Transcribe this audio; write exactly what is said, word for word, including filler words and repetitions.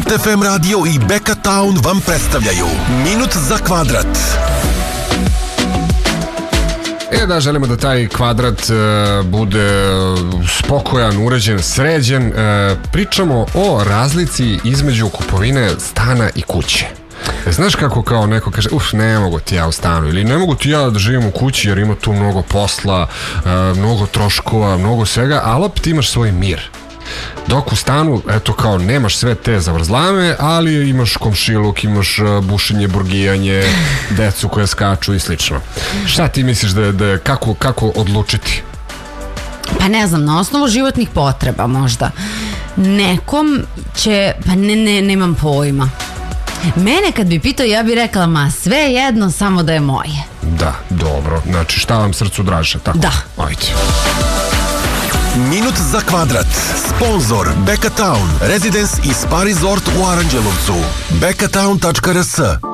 Split ef em radio i Beka Town vam predstavljaju Minut za kvadrat. E da, želimo da taj kvadrat e, bude spokojan, uređen, sređen. E, pričamo o razlici između kupovine stana i kuće. E, znaš kako kao neko kaže, uf, ne mogu ti ja u stanu, ili ne mogu ti ja da živim u kući jer ima tu mnogo posla, e, mnogo troškova, mnogo svega, ali opet imaš svoj mir. Dok u stanu, eto kao, nemaš sve te zavrzlame, ali imaš komšiluk, imaš bušenje, burgijanje, decu koje skaču i slično. Šta ti misliš da je, da je kako, kako odlučiti? Pa ne znam, na osnovu životnih potreba možda. Nekom će, pa ne, ne, nemam pojma. Mene kad bi pitao, ja bi rekla, ma sve jedno, samo da je moje. Da, dobro. Znači, šta vam srcu draže, tako? Da. Ajde. Minut za kvadrat. Sponzor Beka Town, Residence i Spa Resort u Aranđelovcu. beka town tačka r s